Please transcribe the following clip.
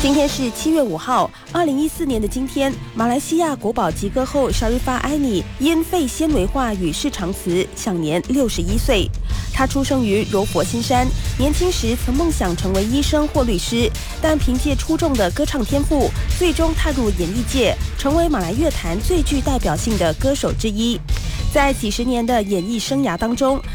今天是7月5号，2014年的今天，马来西亚国宝级歌后沙瑞法·埃尼因肺纤维化与世长辞，享年61岁。他出生于柔佛新山，年轻时曾梦想成为医生或律师，但凭借出众的歌唱天赋，最终踏入演艺界，成为马来乐坛最具代表性的歌手之一。在几十年的演艺生涯当中，